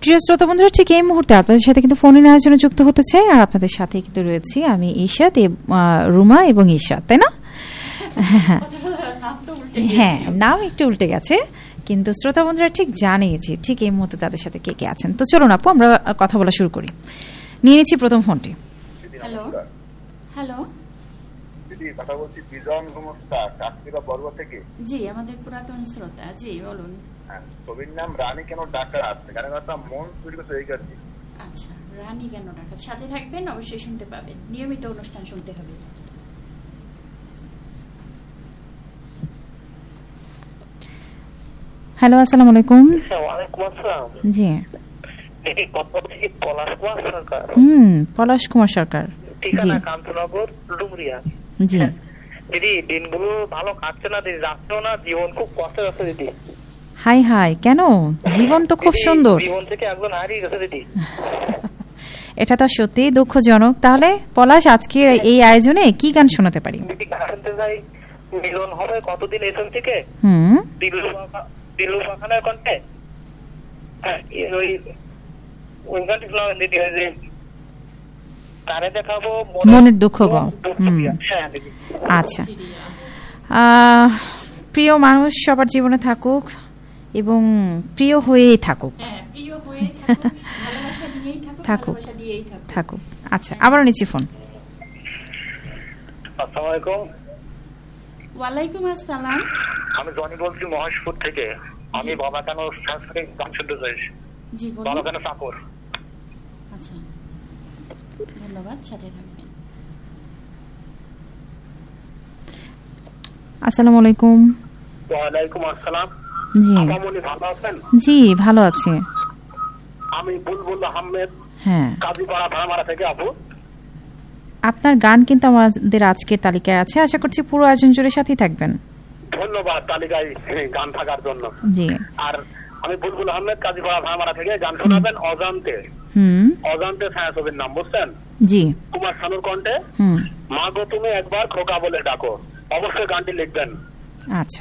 প্রিয় শ্রোতা বন্ধুরা, ঠিক এই মুহূর্তে আপনাদের সাথে কিন্তু ফোনের আয়োজনে যুক্ত হতে চাই, আর আপনাদের সাথে কিন্তু রয়েছি আমি ঈশাত, রুমা এবং ঈশাত, তাই না? হ্যাঁ, নাম একটু উল্টে গেছে, কিন্তু শ্রোতা বন্ধুরা ঠিক জানে যে ঠিক এই মুহূর্তে তাদের সাথে কে কে আছেন। তো চলুন আপু, আমরা কথা বলা শুরু করি। নিয়ে নিচ্ছি প্রথম ফোনটি। হ্যালো হ্যালো দিদি, কথা বলছি বিজন গুমস্তা, কাকচিরা বর্গ থেকে। জি, আমাদের পুরাতন শ্রোতা। জি বলুন। ছবির নাম রানী কেন ডাকাত, গানের কথা মন চুরি করতে এই কাছে। আচ্ছা, রানী কেন ডাকাত, সাথে থাকবেন, অবশ্যই শুনতে পাবেন, নিয়মিত অনুষ্ঠান শুনতে হবে। হ্যালো, আসসালামু আলাইকুম। ওয়ালাইকুম আসসালাম। জি, পলাশ কুমার সরকার। পলাশ কুমার সরকার। ঠিকানা কান্তনগর, ডুমরিয়া। জি দিদি, দিনগুলো ভালো কাটছে না দিদি, যাচ্ছেও না, জীবন খুব কষ্ট আছে দিদি। হাই হাই, কেন? জীবন তো খুব সুন্দর। জীবন থেকে একজন হারিয়ে গেছে দিদি। এটা তো সত্যি দুঃখজনক। তাহলে পলাশ, আজকে এই আয়োজনে কি গান শোনাতে পারি? দিদি, গান শুনতে চাই, মিলন হবে কতদিন এসন থেকে, দিলু পাখানের কণ্ঠে। ওই গানটি শোনাবেন দিদি, ওই যে তারে দেখাবো মনের দুঃখ গো। হ্যাঁ দিদি। আচ্ছা, প্রিয় মানুষ সবার জীবনে থাকুক এবং প্রিয় হয়েই থাকুক। থাকুক থাকুক। আচ্ছা, আবারও নিচ্ছি ফোন। আসসালামু আলাইকুম। ওয়ালাইকুম আসসালাম। আমি জনি বলছি মহেশপুর থেকে। আমি বাবা কেন সাংস্কৃতিক গান শুনতে চাই। জি বলুন। বাবা কেন চাকর। আচ্ছা, ধন্যবাদ, সাথে থাকবেন। আসসালামু আলাইকুম। ওয়ালাইকুম আসসালাম। জি আপামনি ভালো আছেন? জি, ভালো আছি। আমি বুলবুল আহমেদ, হ্যাঁ, কাজীপাড়া ভাড়ামারা থেকে। আপু, আপনার গান কিন্তু আমাদের আজকের তালিকায় আছে, আশা করছি পুরো আয়োজন জুড়ে সাথেই থাকবেন। ধন্যবাদ তালিকায় গান থাকার জন্য। জি, আর আমি বুলবুল আহমেদ, কাজীপাড়া ভাড়ামারা থেকে। গান শোনাবেন অজান্তে। অজান্তে ছায়াছবির নাম, বুঝছেন? জি, কুমার শানুর কণ্ঠে। মা গো তুমি একবার খোকা বলে ডাকো। অবশ্যই গানটি লিখবেন। আচ্ছা,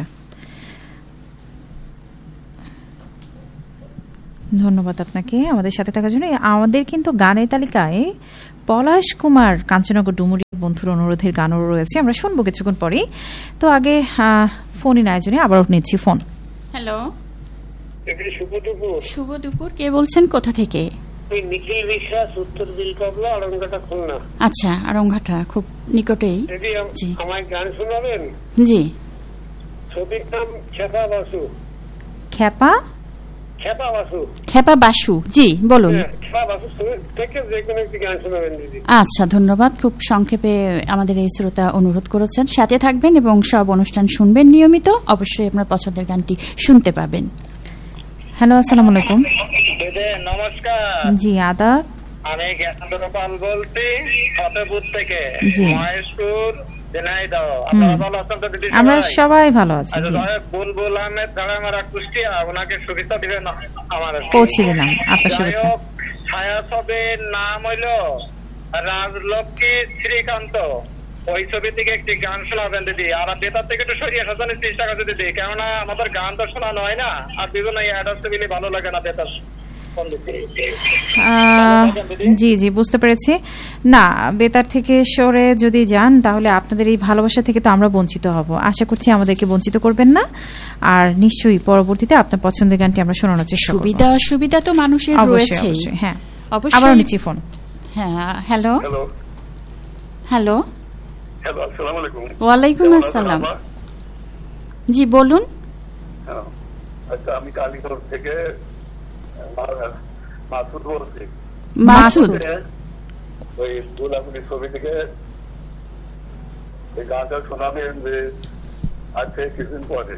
ধন্যবাদ আপনাকে আমাদের সাথে থাকার জন্য। আমাদের কিন্তু গানের তালিকায় পলাশ কুমার কাঞ্চননগর ডুমুরি বন্ধুর অনুরোধের গানও রয়েছে, আমরা শুনবো কিছুক্ষণ পরে। তো আগে ফোন ইন আয়োজনে আবার নিচ্ছি ফোন। হ্যালো, শুভ দুপুর। শুভ দুপুর, কে বলছেন, কোথা থেকে? নিখিল বিশ্বাস, উত্তর বিলপাবলা, আরঙ্গাটা, খুলনা। আচ্ছা, আরঙ্গাটা খুব নিকটেই। জি, আমায় গান শোনাবেন? জি। ছবির নাম খেপা বাসু। খেপা খেপা বাসু। খেপা বাসু। জি বলুন। খেপা বাসু থেকে যে কোনো একটি গান শোনাবেন দিদি। আচ্ছা, ধন্যবাদ। খুব সংক্ষেপে আমাদের এই শ্রোতা অনুরোধ করেছেন, সাথে থাকবেন এবং সব অনুষ্ঠান শুনবেন নিয়মিত, অবশ্যই আপনার পছন্দের গানটি শুনতে পাবেন। হ্যালো, আসসালামু আলাইকুম। নমস্কার। জি, আদাব। আমি জ্ঞানেন্দ্র পাল বলছি, ফতেপুর থেকে। জি, মহেশপুর, ঝিনাইদহ। আপনারা ভালো আছেন তো দিদি? আমরা সবাই ভালো আছি। জি, বুলবুল আহমেদ ভাড়ামারা, কুষ্টিয়া, ওনাকে শুভেচ্ছা দিবেন। আমার পৌঁছে দিলাম আপনার শুভেচ্ছা। ছায়াছবির নাম হইল রাজলক্ষ্মী শ্রীকান্ত। ওই ছবি থেকে একটি গান শোনাবেন দিদি। আর বেতার থেকে একটু সরিয়ে সাজানোর চেষ্টা করছে দিদি, কেননা আমাদের গান তো শোনানো হয় না, আর বিভিন্ন অ্যাডার্স মিলে ভালো লাগে না বেতার। জি জি, বুঝতে পেরেছি। না, বেতার থেকে সরে যদি যান তাহলে আপনাদের এই ভালোবাসা থেকে তো আমরা বঞ্চিত হব। আশা করছি আমাদেরকে বঞ্চিত করবেন না, আর নিশ্চয়ই পরবর্তীতে আপনার পছন্দের গানটি আমরা শোনানোর চেষ্টা করব। সুবিধা অসুবিধা তো মানুষের রয়েছে। হ্যাঁ, অবশ্যই। আবার নিচ্ছি ফোন। হ্যাঁ, হ্যালো হ্যালো। আসসালামু আলাইকুম। ওয়ালাইকুম আসসালাম। জি বলুন। আচ্ছা, আমি কালীগঞ্জ থেকে মাসুদ বলছি। মাসুদ, ওই গোলাপুরি ছবি থেকে এই গানটা শোনাবেন যে আজকে কিছুদিন পরে।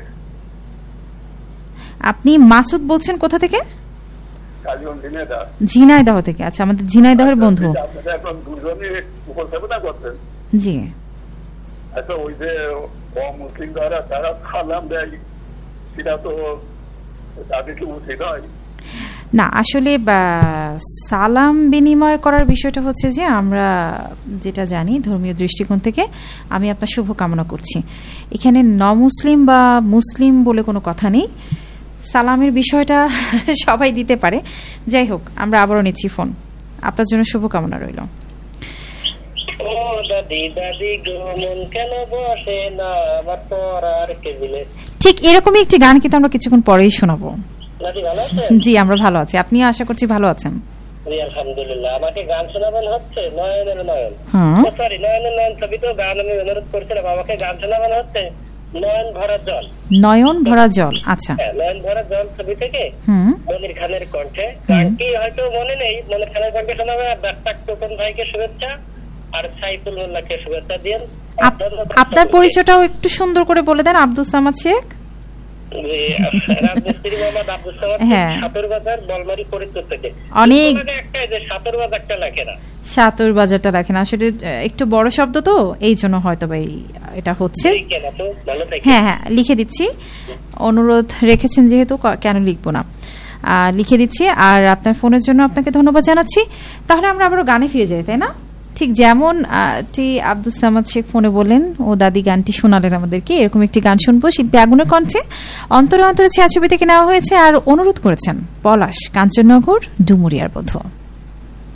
আপনি মাসুদ বলছেন কোথা থেকে? কালীগঞ্জ, ঝিনাইদহ। ঝিনাইদহ থেকে। আচ্ছা, আমাদের ঝিনাইদহের বন্ধু। আপনারা এখন দুজনই উপস্থাপনা করছেন। জি। আচ্ছা, ওই যে মুসলিম দ্বারা তারা সালাম দেয়, সেটা তো তাদেরকে উচিত হয় না। আসলে সালাম বিনিময় করার বিষয়টা হচ্ছে যে আমরা যেটা জানি ধর্মীয় দৃষ্টিকোণ থেকে, আমি আপনার শুভ কামনা করছি। এখানে নমুসলিম বা মুসলিম বলে কোনো কথা নেই। সালামের বিষয়টা সবাই দিতে পারে। যাই হোক, আমরা আবারও নিচ্ছি ফোন। আপনার জন্য শুভকামনা রইল। ও দাদি দাদি গো মন কেন বসে না আমার পরার টেবিলে। ঠিক এরকমই একটি গান কিন্তু আমরা কিছুক্ষণ পরেই শোনাবো। দাদি ভালো আছেন? জি, আমরা ভালো আছি। আপনিও আশা করছি ভালো আছেন। জি আলহামদুলিল্লাহ। আমাকে গান শোনাবেন হচ্ছে নয়নের নয়ন, হ্যাঁ সরি নয়নের নয়ন ছবি তো গান আমি অনুরোধ করছিলাম, আমাকে গান শোনাবেন হচ্ছে নয়ন ভরা জল। নয়ন ভরা জল, আচ্ছা। নয়ন ভরা জল ছবি থেকে হুম, মনির খানের কণ্ঠে। গানটি হয়তো মনে নেই, মনির খানের কণ্ঠে শোনাবে। আর ডাক্তার টোকন ভাইকে শুভেচ্ছা, আর সাইফুল মোল্লাকে শুভেচ্ছা দিন। আপনার পরিচয়টাও একটু সুন্দর করে বলে দেন। আব্দুল সামাদ শেখ, রাজমিস্ত্রি মোহাম্মদ আব্দুল সামাদ, হ্যাঁ। সাতুরবাজার বলমারি ফরিদপুর থেকে। অনেক একটা যে সাতুরবাজারটা লেখে না, সাতুর বাজারটা রাখেন, আসলে একটু বড় শব্দ তো এই জন্য হয়তো বা এটা হচ্ছে। লিখে না তো, ভালো থাকে। হ্যাঁ হ্যাঁ, লিখে দিচ্ছি। অনুরোধ রেখেছেন যেহেতু কেন লিখবো না, লিখে দিচ্ছি। আর আপনার ফোনের জন্য আপনাকে ধন্যবাদ জানাচ্ছি। তাহলে আমরা আবারও গানে ফিরে যাই, তাই না? ঠিক যেমন আব্দুল সামাদ শেখ ফোনে বললেন ও দাদি গানটি শোনালেন আমাদেরকে, এরকম একটি গান শুনবো শিল্পী আগুনের কণ্ঠে। অন্তরে অন্তরে ছায়াছবি থেকে নেওয়া হয়েছে, আর অনুরোধ করেছেন পলাশ, কাঞ্চননগর, ডুমুরিয়ার বধূ।